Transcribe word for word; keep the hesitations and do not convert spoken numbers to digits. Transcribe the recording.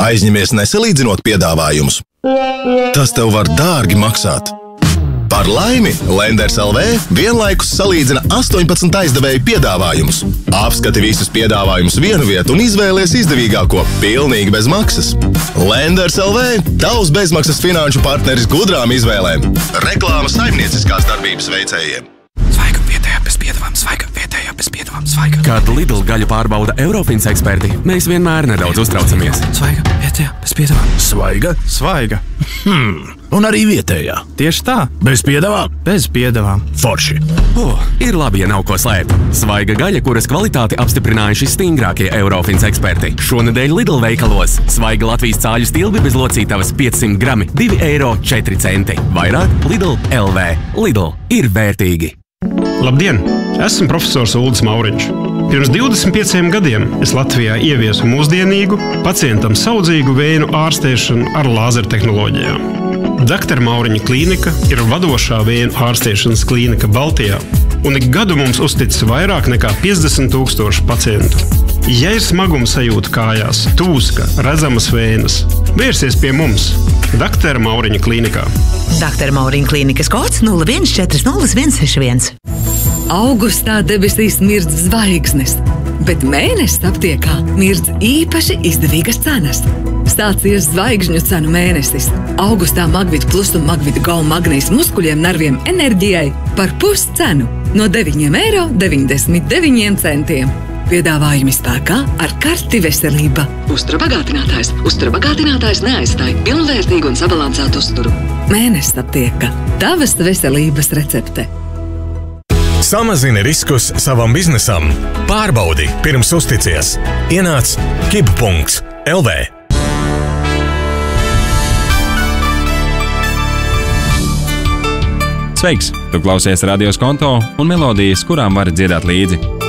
Aizņemies nesalīdzinot piedāvājumus. Tas tev var dārgi maksāt. Par laimi Lenders L V vienlaikus salīdzina astoņpadsmit aizdevēju piedāvājumus. Apskati visus piedāvājumus vienu vietu un izvēlies izdevīgāko pilnīgi bez maksas. Lenders L V – tavs bezmaksas finanšu partneris gudrām izvēlēm. Reklāma saimnieciskās darbības veicējiem. Svaiga vietējā bez piedevām, svaiga vietējā bez piedevām, svaiga. Kad Lidl gaļu pārbauda Eurofins eksperti, mēs vienmēr nedaudz uztraucamies. Svaiga vietējā bez piedevām. Svaiga? Svaiga. Hmm, un arī vietējā. Tieši tā. Bez piedevām? Bez piedevām. Forši. Oh, ir labi, ja nav ko slēpt. Svaiga gaļa, kuras kvalitāti apstiprinājuši stingrākie Eurofins eksperti. Šonedēļ Lidl veikalos. Svaiga Latvijas cāļu stilbi bez locītavas piecsimt grami, divi eiro četri centi. Vairāk Lidl L V. Lidl ir vērtīgi. Labdien! Esmu profesors Uldis Mauriņš. Pirms divdesmit pieciem gadiem es Latvijā ieviesu mūsdienīgu, pacientam saudzīgu vēju ārstēšanu ar lāzertehnoloģijām. Doktora Mauriņa klīnika ir vadošā vēju ārstēšanas klīnika Baltijā, un ik gadu mums uzticas vairāk nekā piecdesmit tūkstoši pacientu. Ja ir smaguma sajūta kājās, tūska, redzamas vējas, vērsies pie mums, Doktora Mauriņa klīnikā. Doktora Mauriņa klīnikas kods nulle viens četri nulle viens seši viens. Augustā debesīs mirdz zvaigznes, bet mēnesis aptiekā mirdz īpaši izdevīgas cenas. Sācies zvaigžņu cenu mēnesis. Augustā Magvita Plus un Magvita Go magnīs muskuļiem, nerviem, enerģijai par puscenu no deviņi eiro deviņdesmit deviņi centiem. Piedāvājumi spēkā ar karti veselība. Uzturabagātinātājs. Uzturabagātinātājs neaizstāj pilnvērtīgu un sabalansētu uzturu. Mēnesis aptieka. Tavas veselības recepte. Samazini riskus savam biznesam. Pārbaudi pirms uzticies. Ienāc kib punkts L V. Sveiks! Tu klausies Radio Skonto un melodijas, kurām vari dziedāt līdzi.